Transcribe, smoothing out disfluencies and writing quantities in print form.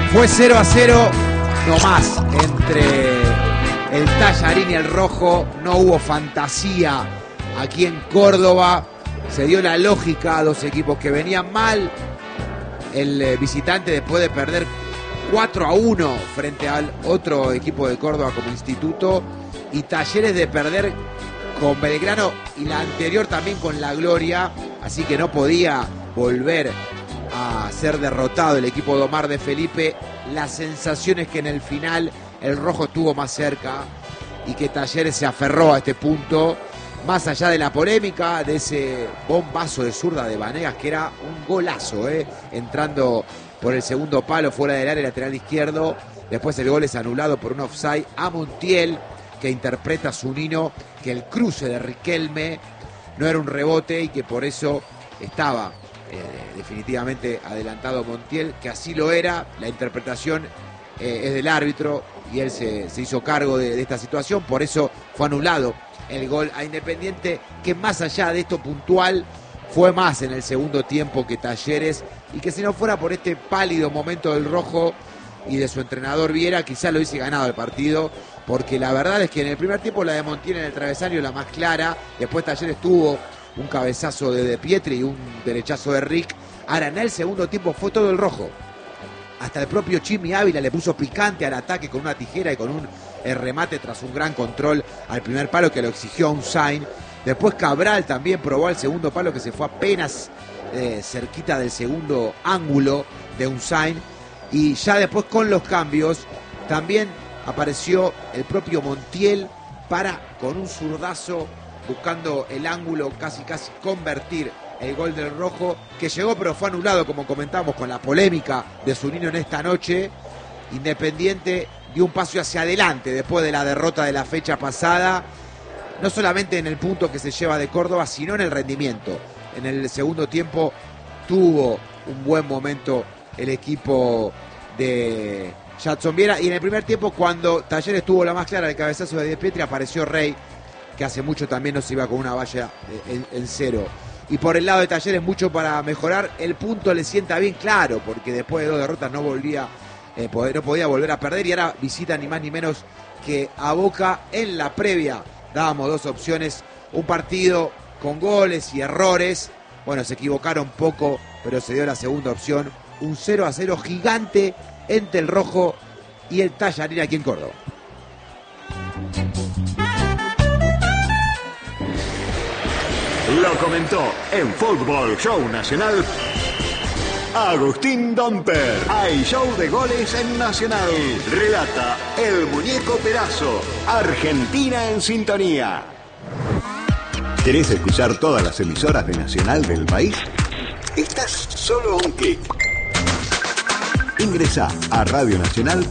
Fue 0-0, no más, entre el Tallarín y el Rojo. No hubo fantasía aquí en Córdoba. Se dio la lógica a dos equipos que venían mal. El visitante, después de perder 4-1 frente al otro equipo de Córdoba como Instituto, y Talleres de perder con Belgrano y la anterior también con La Gloria, así que no podía volver a ser derrotado el equipo de Omar de Felipe. La sensación es que en el final el Rojo estuvo más cerca y que Talleres se aferró a este punto, más allá de la polémica, de ese bombazo de zurda de Vanegas, que era un golazo, entrando por el segundo palo, fuera del área, lateral izquierdo. Después el gol es anulado por un offside a Montiel, que interpreta a Zunino que el cruce de Riquelme no era un rebote y que por eso estaba definitivamente adelantado Montiel, que así lo era. La interpretación es del árbitro y él se hizo cargo de esta situación, por eso fue anulado el gol a Independiente, que más allá de esto puntual fue más en el segundo tiempo que Talleres, y que si no fuera por este pálido momento del Rojo y de su entrenador Viera, quizás lo hubiese ganado el partido, porque la verdad es que en el primer tiempo la de Montiel en el travesaño la más clara, después Talleres tuvo un cabezazo de Pietri y un derechazo de Rick. Ahora en el segundo tiempo fue todo el Rojo. Hasta el propio Chimi Ávila le puso picante al ataque con una tijera y con un remate tras un gran control al primer palo que lo exigió a Unzain. Después Cabral también probó al segundo palo, que se fue apenas cerquita del segundo ángulo de Unzain. Y ya después, con los cambios, también apareció el propio Montiel con un zurdazo, buscando el ángulo, casi convertir el gol del Rojo, que llegó pero fue anulado, como comentamos, con la polémica de Zunino en esta noche. Independiente dio un paso hacia adelante después de la derrota de la fecha pasada, no solamente en el punto que se lleva de Córdoba, sino en el rendimiento. En el segundo tiempo tuvo un buen momento el equipo de Jadson Viera, y en el primer tiempo, cuando Talleres tuvo la más clara, el cabezazo de De Pietri, apareció Rey, que hace mucho también no se iba con una valla en cero. Y por el lado de Talleres mucho para mejorar. El punto le sienta bien, claro, porque después de 2 derrotas no podía volver a perder, y ahora visita ni más ni menos que a Boca. En la previa dábamos 2 opciones, un partido con goles y errores. Bueno, se equivocaron poco, pero se dio la segunda opción, un 0-0 gigante entre el Rojo y el Tallarín aquí en Córdoba. Lo comentó en Fútbol Show Nacional Agustín Domper. Hay show de goles en Nacional. Relata el Muñeco Perazo. Argentina en sintonía. ¿Querés escuchar todas las emisoras de Nacional del país? Estás solo a un clic. Ingresá a radionacional.com.ar.